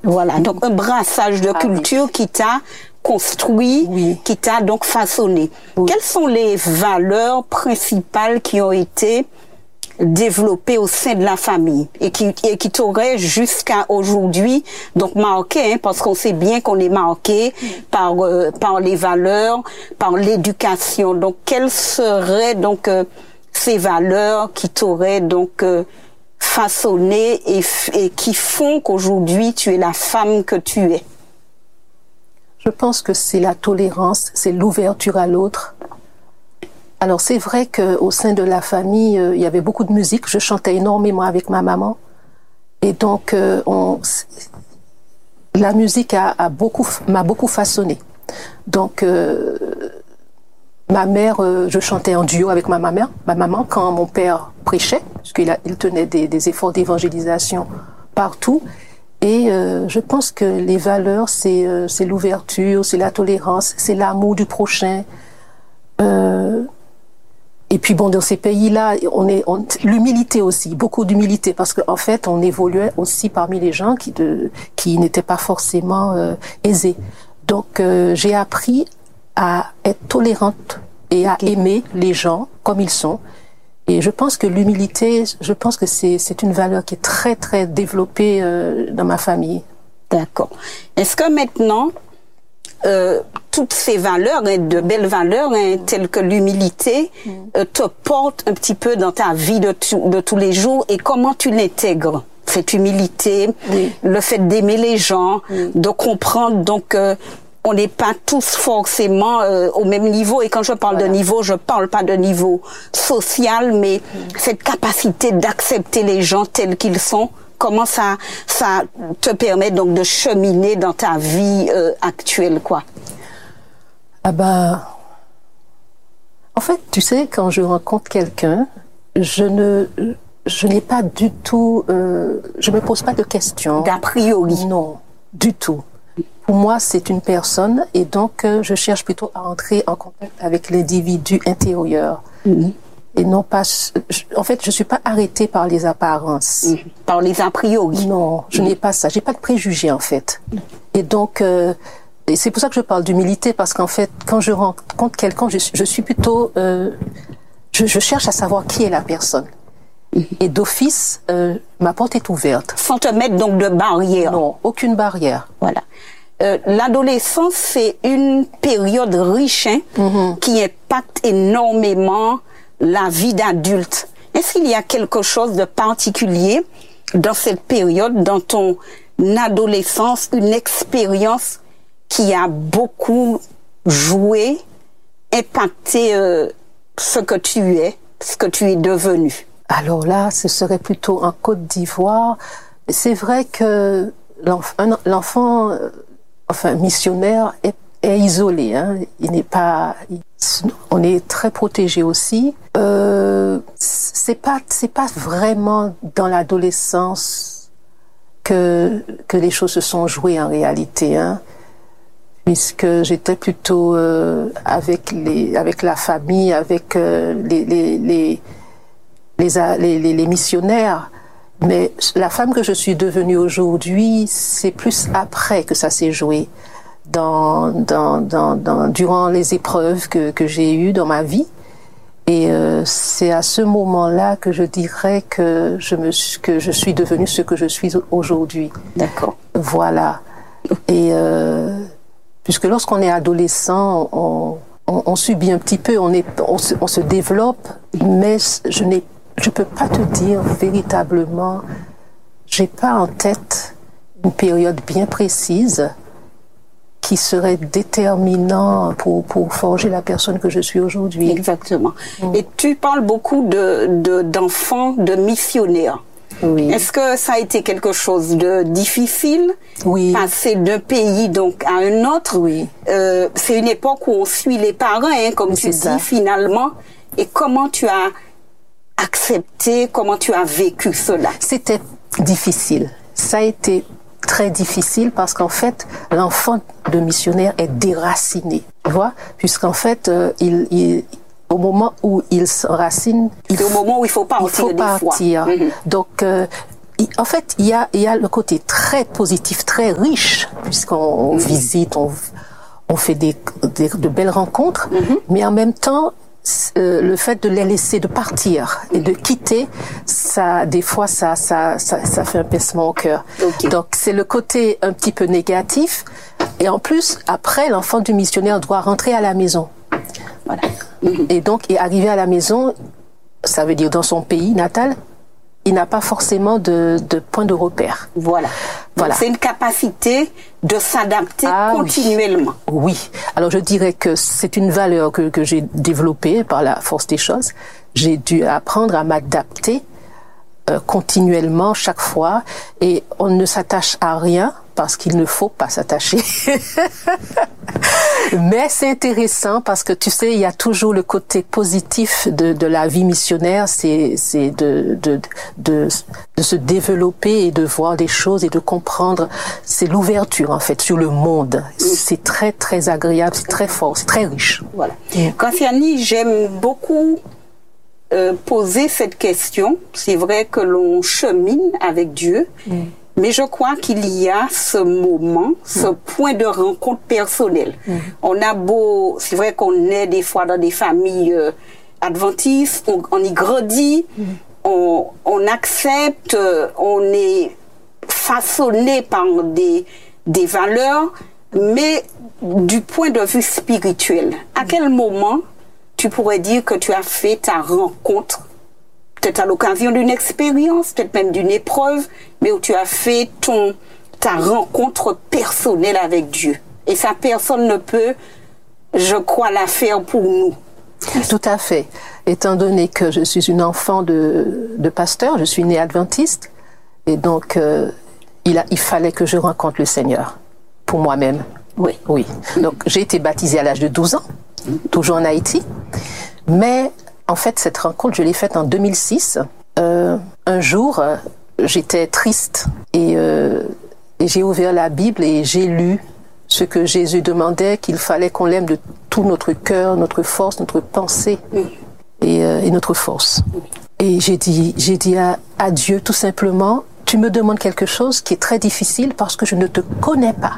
Voilà, donc un brassage de culture qui t'a construit, qui t'a donc façonné. Quelles sont les valeurs principales qui ont été développées au sein de la famille et qui t'auraient jusqu'à aujourd'hui donc marqué, parce qu'on sait bien qu'on est marqué par les valeurs, par l'éducation. Donc quelles seraient donc ces valeurs qui t'auraient donc façonné et qui font qu'aujourd'hui tu es la femme que tu es? Je pense que c'est la tolérance, c'est l'ouverture à l'autre. Alors c'est vrai qu'au sein de la famille, il y avait beaucoup de musique. Je chantais énormément avec ma maman. Et donc, la musique m'a beaucoup façonnée. Donc, ma mère, je chantais en duo avec ma maman quand mon père prêchait, puisqu'il tenait des efforts d'évangélisation partout. Et je pense que les valeurs, c'est l'ouverture, c'est la tolérance, c'est l'amour du prochain. Et puis bon, dans ces pays-là, l'humilité aussi, beaucoup d'humilité, parce qu'en fait, on évoluait aussi parmi les gens qui n'étaient pas forcément aisés. Donc, j'ai appris à être tolérante et à aimer les gens comme ils sont. Et je pense que l'humilité, je pense que c'est une valeur qui est très, très développée dans ma famille. D'accord. Est-ce que maintenant, toutes ces valeurs, de belles valeurs, telles que l'humilité, te portent un petit peu dans ta vie de tous les jours, et comment tu l'intègres, cette humilité, le fait d'aimer les gens, de comprendre donc on n'est pas tous forcément au même niveau, et quand je parle de niveau, je parle pas de niveau social, mais cette capacité d'accepter les gens tels qu'ils sont. Comment ça te permet donc de cheminer dans ta vie actuelle, quoi? Ah ben, en fait, tu sais, quand je rencontre quelqu'un, je n'ai pas du tout, je me pose pas de questions. D'a priori. Non, du tout. Pour moi, c'est une personne, et donc je cherche plutôt à entrer en contact avec l'individu intérieur. Et non pas, en fait, je suis pas arrêtée par les apparences. Par les a priori. Non, je n'ai pas ça. J'ai pas de préjugés, en fait. Et donc, et c'est pour ça que je parle d'humilité, parce qu'en fait, quand je rencontre quelqu'un, je suis plutôt, je cherche à savoir qui est la personne. Et d'office, ma porte est ouverte. Sans te mettre donc de barrière. Non, aucune barrière. Voilà. L'adolescence, c'est une période riche qui impacte énormément la vie d'adulte. Est-ce qu'il y a quelque chose de particulier dans cette période, dans ton adolescence, une expérience qui a beaucoup joué, impacté ce que tu es, ce que tu es devenu? Alors là, ce serait plutôt en Côte d'Ivoire. C'est vrai que l'enfant, missionnaire est isolé, hein. Il n'est pas, on est très protégé aussi. C'est pas vraiment dans l'adolescence que les choses se sont jouées en réalité, hein. Puisque j'étais plutôt avec la famille, avec les missionnaires. Mais la femme que je suis devenue aujourd'hui, c'est plus après que ça s'est joué. Durant les épreuves que j'ai eues dans ma vie. Et c'est à ce moment-là que je dirais que je suis devenue ce que je suis aujourd'hui. D'accord. Voilà. Et puisque lorsqu'on est adolescent, on subit un petit peu, on se développe, mais je peux pas te dire véritablement, j'ai pas en tête une période bien précise qui serait déterminant pour forger la personne que je suis aujourd'hui. Exactement. Et tu parles beaucoup d'enfants, de missionnaires. Oui. Est-ce que ça a été quelque chose de difficile? Oui. Passer d'un pays donc à un autre? Oui. C'est une époque où on suit les parents, hein, comme tu dis, finalement. Et comment tu as accepté, comment tu as vécu cela? C'était difficile. Ça a été très difficile parce qu'en fait, l'enfant de missionnaire est déraciné, tu vois, puisqu'en fait, au moment où il s'enracine, c'est au moment où il faut partir. Donc, En fait, il y a le côté très positif, très riche, puisqu'on visite, on fait de belles rencontres, mais en même temps, le fait de les laisser, de partir et de quitter, ça, des fois, ça fait un pincement au cœur. Okay. Donc, c'est le côté un petit peu négatif. Et en plus, après, l'enfant du missionnaire doit rentrer à la maison. Voilà. Et donc, arriver à la maison, ça veut dire dans son pays natal, il n'a pas forcément de point de repère. Voilà. C'est une capacité de s'adapter continuellement. Oui. Alors je dirais que c'est une valeur que j'ai développée par la force des choses. J'ai dû apprendre à m'adapter continuellement chaque fois, et on ne s'attache à rien parce qu'il ne faut pas s'attacher. Mais c'est intéressant parce que tu sais, il y a toujours le côté positif de la vie missionnaire, c'est de se développer et de voir des choses et de comprendre. C'est l'ouverture en fait sur le monde. C'est très très agréable, c'est très fort, c'est très riche. Voilà. Confiani, j'aime beaucoup poser cette question. C'est vrai que l'on chemine avec Dieu. Mais je crois qu'il y a ce moment, ce point de rencontre personnelle. On a c'est vrai qu'on est des fois dans des familles adventistes, on y grandit, on accepte, on est façonné par des valeurs, mais du point de vue spirituel, à quel moment tu pourrais dire que tu as fait ta rencontre, peut-être à l'occasion d'une expérience, peut-être même d'une épreuve, mais où tu as fait ta rencontre personnelle avec Dieu. Et ça, personne ne peut, je crois, la faire pour nous. Tout à fait. Étant donné que je suis une enfant de pasteur, je suis née adventiste, et donc il fallait que je rencontre le Seigneur pour moi-même. Oui. Donc j'ai été baptisée à l'âge de 12 ans, toujours en Haïti, mais en fait, cette rencontre, je l'ai faite en 2006. Un jour, j'étais triste et j'ai ouvert la Bible et j'ai lu ce que Jésus demandait, qu'il fallait qu'on l'aime de tout notre cœur, notre force, notre pensée et notre force. Et j'ai dit à Dieu tout simplement, tu me demandes quelque chose qui est très difficile parce que je ne te connais pas.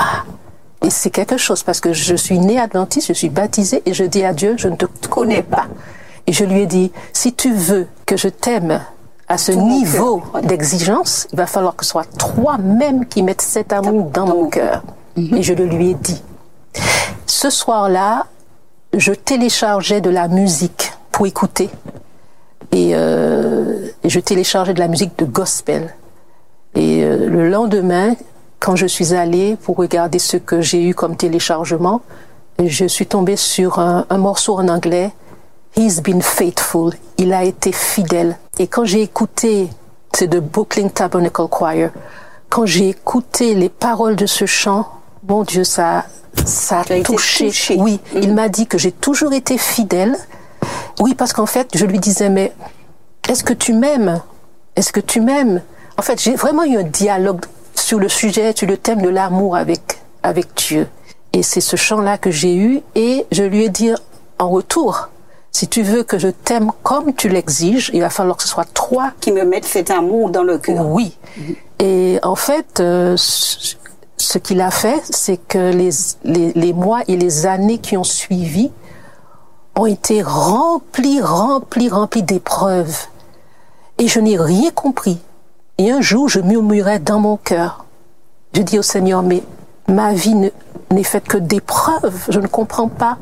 Et c'est quelque chose parce que je suis née adventiste, je suis baptisée et je dis à Dieu, je ne te connais pas. Et je lui ai dit, si tu veux que je t'aime à ce niveau d'exigence, il va falloir que ce soit toi-même qui mettes cet amour dans mon cœur. Et je le lui ai dit. Ce soir-là, je téléchargeais de la musique pour écouter. Et je téléchargeais de la musique de gospel. Et le lendemain, quand je suis allée pour regarder ce que j'ai eu comme téléchargement, je suis tombée sur un morceau en anglais, He's been faithful. Il a été fidèle. Et quand j'ai écouté, c'est de Brooklyn Tabernacle Choir, quand j'ai écouté les paroles de ce chant, mon Dieu, ça a touché. Oui, il m'a dit que j'ai toujours été fidèle. Oui, parce qu'en fait, je lui disais, mais est-ce que tu m'aimes? Est-ce que tu m'aimes? En fait, j'ai vraiment eu un dialogue sur le sujet, sur le thème de l'amour avec Dieu. Et c'est ce chant-là que j'ai eu et je lui ai dit en retour, si tu veux que je t'aime comme tu l'exiges, il va falloir que ce soit toi qui me mette cet amour dans le cœur. Oui. Et en fait, ce qu'il a fait, c'est que les mois et les années qui ont suivi ont été remplis d'épreuves. Et je n'ai rien compris. Et un jour, je murmurais dans mon cœur. Je dis au Seigneur, mais ma vie n'est faite que d'épreuves. Je ne comprends pas.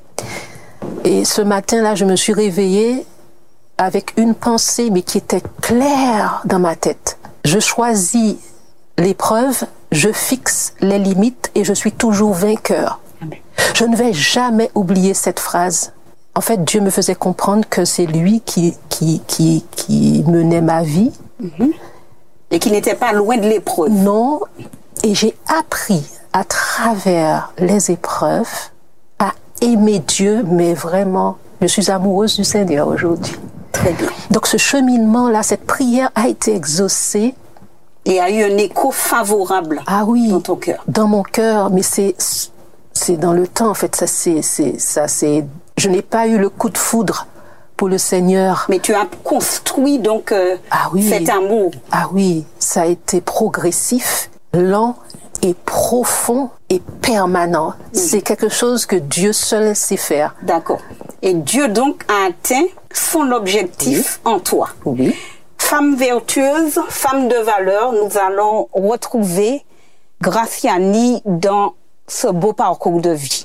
Et ce matin-là, je me suis réveillée avec une pensée, mais qui était claire dans ma tête. Je choisis l'épreuve, je fixe les limites et je suis toujours vainqueur. Amen. Je ne vais jamais oublier cette phrase. En fait, Dieu me faisait comprendre que c'est lui qui menait ma vie. Et qui n'était pas loin de l'épreuve. Non, et j'ai appris à travers les épreuves à aimer Dieu, mais vraiment, je suis amoureuse du Seigneur aujourd'hui. Très bien. Donc ce cheminement-là, cette prière a été exaucée. Et a eu un écho favorable dans ton cœur. Dans mon cœur, mais c'est dans le temps, en fait. Je n'ai pas eu le coup de foudre pour le Seigneur. Mais tu as construit donc cet amour. Ah oui, ça a été progressif, lent et profond et permanent. C'est quelque chose que Dieu seul sait faire. D'accord. Et Dieu donc a atteint son objectif en toi. Oui. Femme vertueuse, femme de valeur, nous allons retrouver Graciani dans ce beau parcours de vie.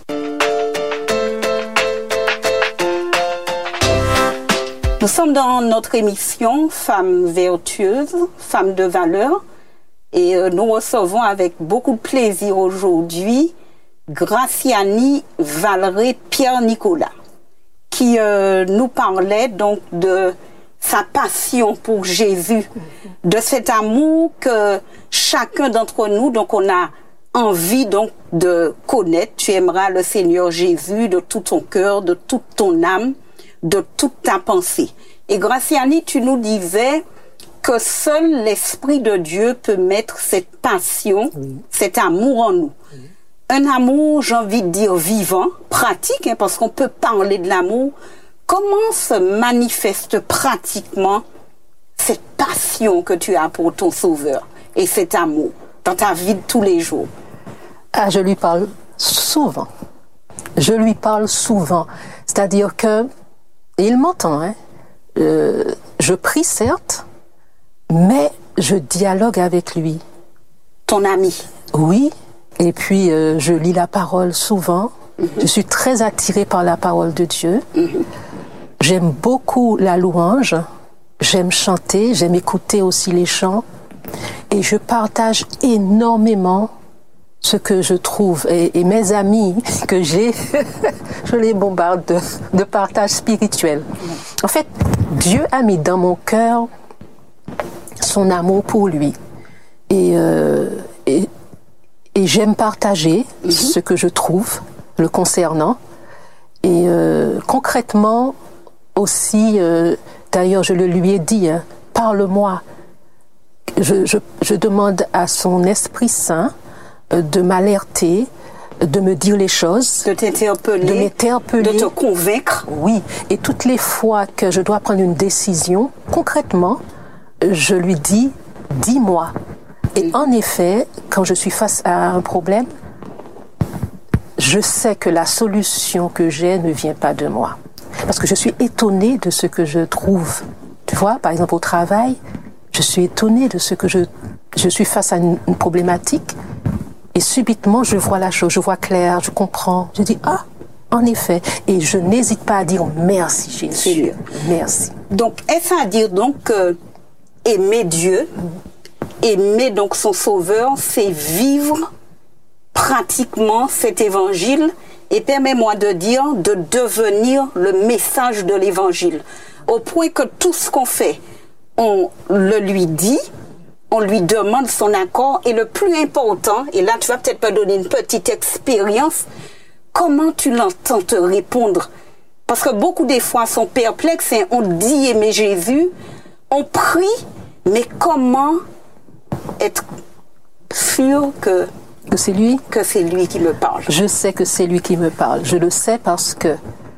Nous sommes dans notre émission Femme vertueuse, femme de valeur, et nous recevons avec beaucoup de plaisir aujourd'hui Graciani Valeret Pierre-Nicolas, qui nous parlait donc de sa passion pour Jésus, de cet amour que chacun d'entre nous, donc on a envie donc de connaître. Tu aimeras le Seigneur Jésus de tout ton cœur, de toute ton âme, de toute ta pensée. Et Graciani, tu nous disais que seul l'Esprit de Dieu peut mettre cette passion, cet amour en nous. Un amour, j'ai envie de dire, vivant, pratique, hein, parce qu'on peut parler de l'amour. Comment se manifeste pratiquement cette passion que tu as pour ton Sauveur et cet amour dans ta vie de tous les jours? Ah, je lui parle souvent. Je lui parle souvent. C'est-à-dire que, et il m'entend, hein. Je prie certes, mais je dialogue avec lui. Ton ami? Oui, et puis je lis la parole souvent. Je suis très attirée par la parole de Dieu. J'aime beaucoup la louange, j'aime chanter, j'aime écouter aussi les chants. Et je partage énormément ce que je trouve. Et mes amis que j'ai, je les bombarde de partage spirituel. En fait, Dieu a mis dans mon cœur son amour pour lui. Et j'aime partager ce que je trouve le concernant. Et concrètement aussi, d'ailleurs je le lui ai dit, hein, parle-moi. Je demande à son Esprit Saint de m'alerter, de me dire les choses, de t'interpeller, de te convaincre. Oui, et toutes les fois que je dois prendre une décision, concrètement, je lui dis, dis-moi. Et en effet, quand je suis face à un problème, je sais que la solution que j'ai ne vient pas de moi. Parce que je suis étonnée de ce que je trouve. Tu vois, par exemple au travail, je suis étonnée de ce que je suis face à une problématique et subitement je vois la chose, je vois clair, je comprends. Je dis, ah, en effet. Et je n'hésite pas à dire merci Jésus. Merci. Donc, est-ce à dire donc aimer Dieu, aimer donc son Sauveur, c'est vivre pratiquement cet évangile, et permets-moi de dire, de devenir le message de l'évangile. Au point que tout ce qu'on fait, on le lui dit, on lui demande son accord, et le plus important, et là tu vas peut-être me donner une petite expérience, comment tu l'entends te répondre? Parce que beaucoup des fois sont perplexes, et on dit aimer Jésus, on prie, mais comment être sûr que c'est lui? Que c'est lui qui me parle. Je sais que c'est lui qui me parle. Je le sais parce que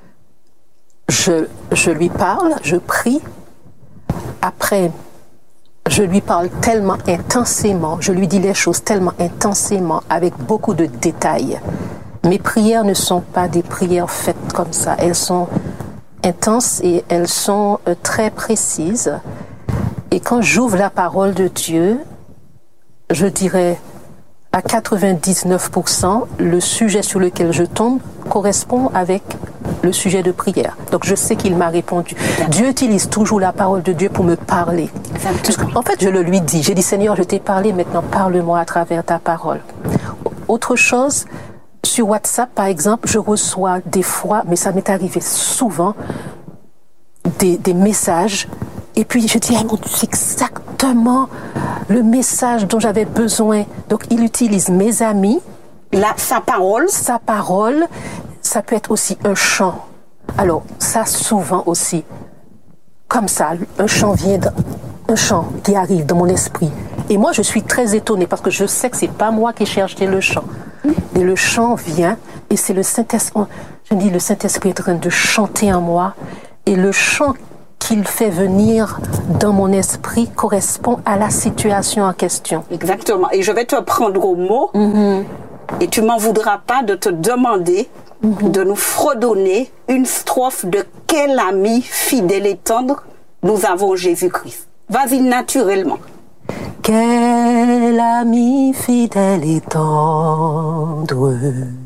je lui parle, je prie. Après, je lui parle tellement intensément, je lui dis les choses tellement intensément, avec beaucoup de détails. Mes prières ne sont pas des prières faites comme ça. Elles sont intenses et elles sont très précises. Et quand j'ouvre la parole de Dieu, je dirais à 99%, le sujet sur lequel je tombe correspond avec le sujet de prière. Donc je sais qu'il m'a répondu. Dieu utilise toujours la parole de Dieu pour me parler. En fait, je le lui dis. J'ai dit, Seigneur, je t'ai parlé, maintenant parle-moi à travers ta parole. Autre chose, sur WhatsApp, par exemple, je reçois des fois, mais ça m'est arrivé souvent, des messages. Et puis je dis, mon Dieu, c'est exactement le message dont j'avais besoin. Donc il utilise mes amis. Sa parole. Sa parole. Ça peut être aussi un chant. Alors ça souvent aussi. Comme ça, un chant qui arrive dans mon esprit. Et moi je suis très étonnée parce que je sais que c'est pas moi qui ai cherché le chant. Et le chant vient et c'est le Saint-Esprit. Je dis, le Saint-Esprit est en train de chanter en moi. et le chant qu'il fait venir dans mon esprit correspond à la situation en question. Exactement. Et je vais te prendre au mot et tu m'en voudras pas de te demander de nous fredonner une strophe de quel ami fidèle et tendre nous avons Jésus-Christ. Vas-y naturellement. Quel ami fidèle et tendre